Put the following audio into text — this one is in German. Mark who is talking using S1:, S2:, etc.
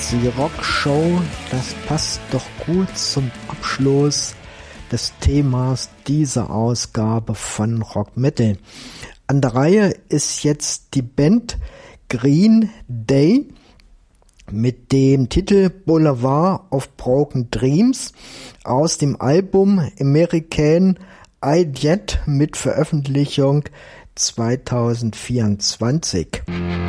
S1: Die Rockshow, das passt doch gut zum Abschluss des Themas dieser Ausgabe von Rock Metal. An der Reihe ist jetzt die Band Green Day mit dem Titel Boulevard of Broken Dreams aus dem Album American Idiot mit Veröffentlichung 2024.